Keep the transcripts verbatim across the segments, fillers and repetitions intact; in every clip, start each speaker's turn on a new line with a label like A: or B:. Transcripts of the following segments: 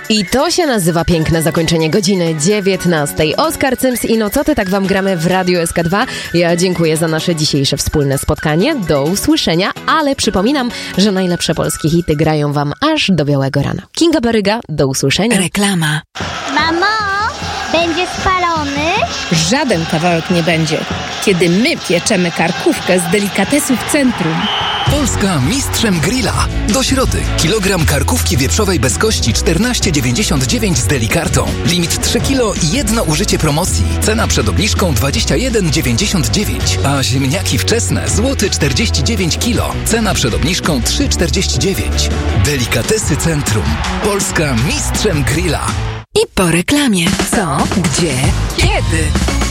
A: I to się nazywa piękne zakończenie godziny dziewiętnastej. Oskar Cyms i No co ty, tak wam gramy w Radiu S K dwa. Ja dziękuję za nasze dzisiejsze wspólne spotkanie. Do usłyszenia, ale przypominam, że najlepsze polskie hity grają wam aż do białego rana. Kinga Baryga, do usłyszenia.
B: Reklama.
C: Mamo, będzie spalony?
B: Żaden kawałek nie będzie, kiedy my pieczemy karkówkę z delikatesów Centrum.
D: Polska mistrzem grilla. Do środy. Kilogram karkówki wieprzowej bez kości czternaście dziewięćdziesiąt dziewięć z delikartą. Limit trzy kilo i jedno użycie promocji. Cena przed obniżką dwadzieścia jeden dziewięćdziesiąt dziewięć. A ziemniaki wczesne złoty czterdzieści dziewięć kilo. Cena przed obniżką trzy czterdzieści dziewięć. Delikatesy Centrum. Polska mistrzem grilla.
B: I po reklamie. Co? Gdzie? Kiedy?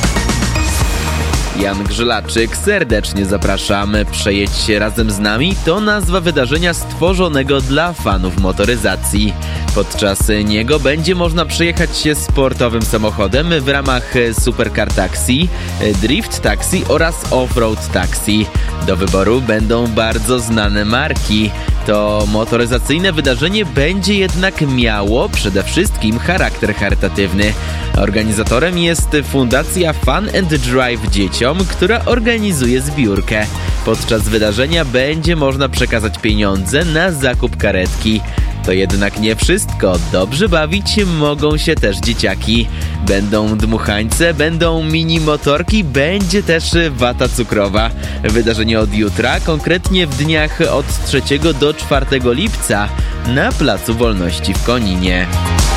E: Jan Grzylaczyk, serdecznie zapraszamy. Przejedź się razem z nami to nazwa wydarzenia stworzonego dla fanów motoryzacji. Podczas niego będzie można przejechać się sportowym samochodem w ramach Supercar Taxi, Drift Taxi oraz Offroad Taxi. Do wyboru będą bardzo znane marki. To motoryzacyjne wydarzenie będzie jednak miało przede wszystkim charakter charytatywny. Organizatorem jest Fundacja Fun and Drive Dzieciom, która organizuje zbiórkę. Podczas wydarzenia będzie można przekazać pieniądze na zakup karetki. To jednak nie wszystko. Dobrze bawić mogą się też dzieciaki. Będą dmuchańce, będą mini motorki, będzie też wata cukrowa. Wydarzenie od jutra, konkretnie w dniach od trzeciego do czwartego lipca na Placu Wolności w Koninie.